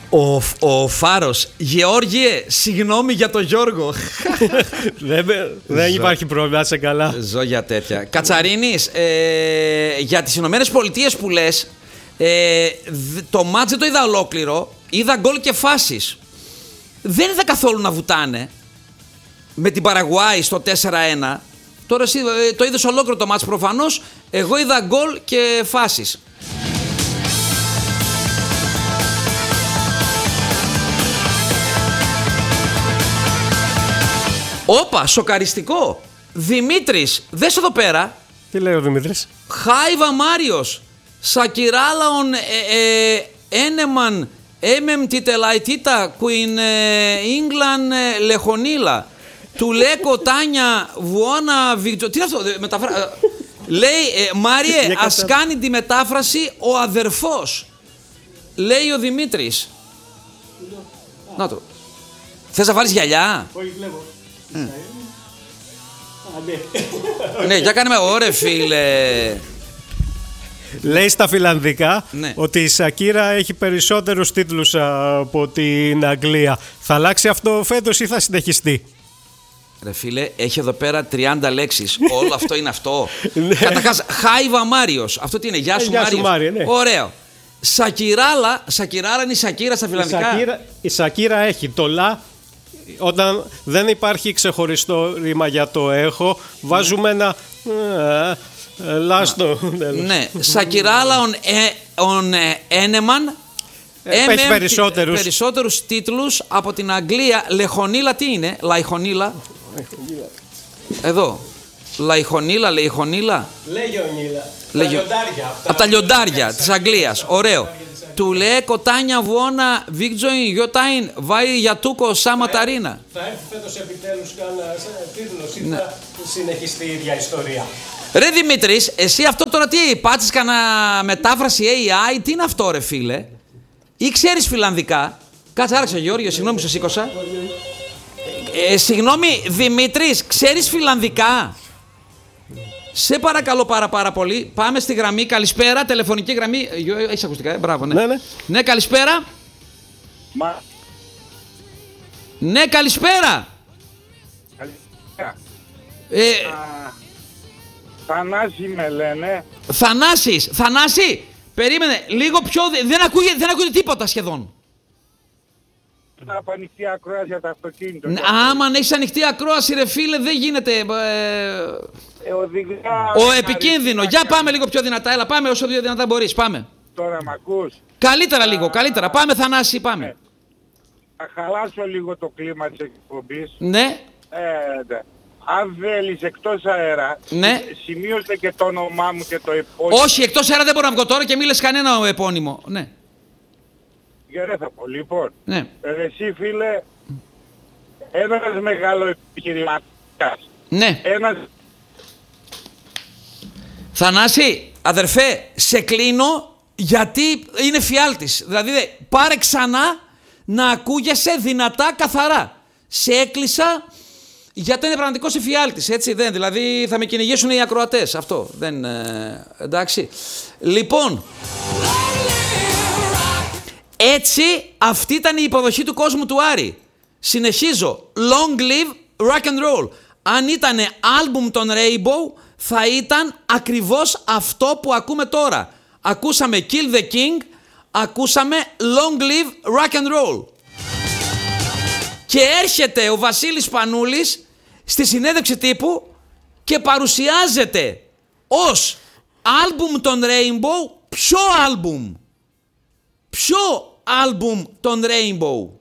Ο Φάρος, Γεώργιε, συγγνώμη για τον Γιώργο. Δεν υπάρχει πρόβλημα, σε καλά. Ζω για τέτοια. Κατσαρίνης, για τις Ηνωμένες Πολιτείες που λες, το μάτς δεν το είδα ολόκληρο, είδα γκολ και φάσεις. Δεν είδα καθόλου να βουτάνε με την Παραγουάη στο 4-1. Τώρα εσύ το είδες ολόκληρο το μάτς προφανώς, εγώ είδα γκολ και φάσεις. Όπα, σοκαριστικό. Δημήτρης, δες εδώ πέρα. Τι λέει ο Δημήτρης? Χάιβα Μάριος, Σακυράλαον Ένεμαν Έμεμ Τιτελαϊτίτα Κουιν Ίγκλαν Λεχονίλα του Λέκο Τάνια Βουόνα Βικτο. Τι είναι αυτό, λέει Μάριε, ας κάνει τη μετάφραση ο αδερφός. Λέει ο Δημήτρης. Να το. Θες να βάλεις γυαλιά? Όχι, βλέπω. Ναι, για κάνε με ωρε φίλε. Λέει στα φιλανδικά, ναι, ότι η Σακύρα έχει περισσότερους τίτλους από την Αγγλία. Θα αλλάξει αυτό φέτος ή θα συνεχιστεί? Ρε φίλε, έχει εδώ πέρα 30 λέξεις. Όλο αυτό είναι αυτό. Καταρχάς, Χάιβα Μάριος. Αυτό τι είναι? Γεια σου Μάριος. Μάριο, ναι. Ωραίο. Σακυράλα είναι η Σακύρα στα φιλανδικά. Η Σακύρα έχει το λα. Όταν δεν υπάρχει ξεχωριστό ρήμα για το έχω, βάζουμε ένα λάστο. Ναι, Σακυράλα on Ένεμαν. Έχει περισσότερους τίτλους από την Αγγλία. Λεχονίλα τι είναι? Λαϊχονίλα. Εδώ. Λαϊχονίλα, Λεϊχονίλα. Λέγιονίλα. Από τα λιοντάρια της Αγγλίας. Ωραίο. Του λέει Κοτάνια Βουόνα Βίκτζοιν Γιωτάιν Βάι Γιατούκο Σαματαρίνα. Θα έρθει φέτος επιτέλους κανένα τίτλος ή θα συνεχιστεί η ίδια ιστορία? Ρε Δημήτρης, εσύ αυτό τώρα τι, πάτσεις κανένα μετάφραση AI, τι είναι αυτό ρε φίλε? Ή ξέρεις φιλανδικά? Κάτσε, άραξε Γιώργο, συγγνώμη που σε σήκωσα. Συγγνώμη Δημήτρης, ξέρεις φιλανδικά? Σε παρακαλώ πάρα πολύ, πάμε στη γραμμή. Καλησπέρα, τηλεφωνική γραμμή. Έχεις ακουστικά, μπράβο, ναι. Ναι, καλησπέρα. Ναι, καλησπέρα. Θανάση με λένε. Θανάση, περίμενε, λίγο πιο, δεν ακούγεται τίποτα σχεδόν. Να έχω ανοιχτή ακρόαση για το αυτοκίνητο. Άμα αν έχεις ανοιχτή ακρόαση ρε φίλε δεν γίνεται. Ο επικίνδυνο. Για πάμε λίγο πιο δυνατά, έλα πάμε όσο πιο δυνατά μπορείς, πάμε. Τώρα μ' ακούς? Καλύτερα λίγο, καλύτερα. Πάμε Θανάση, πάμε. Θα χαλάσω λίγο το κλίμα της εκπομπής. Ναι. Αν θέλεις εκτός αέρα, ναι, σημείωσε και το όνομά μου και το επώνυμο. Όχι, εκτός αέρα δεν μπορώ να βγω τώρα και μη λες κανένα επώνυμο. Ναι. Δεν θα πω, λοιπόν. Ναι. Εσύ φίλε, ένας μεγάλο επιχειρηματίας. Ναι. Ένας... Θανάση, αδερφέ, σε κλείνω γιατί είναι φιάλτης. Δηλαδή, πάρε ξανά να ακούγεσαι δυνατά, καθαρά. Σε έκλεισα γιατί είναι πραγματικός εφιάλτης, έτσι δεν, δηλαδή θα με κυνηγήσουν οι ακροατές, αυτό, δεν, εντάξει. Λοιπόν, έτσι αυτή ήταν η υποδοχή του κόσμου του Άρη. Συνεχίζω, long live rock and roll. Αν ήταν άλμπουμ των Rainbow, θα ήταν ακριβώς αυτό που ακούμε τώρα. Ακούσαμε Kill the King, ακούσαμε Long live rock and roll. Και έρχεται ο Βασίλης Πανούλης στη συνέντευξη τύπου και παρουσιάζεται ως άλμπουμ των Rainbow. Ποιο άλμπουμ των Rainbow?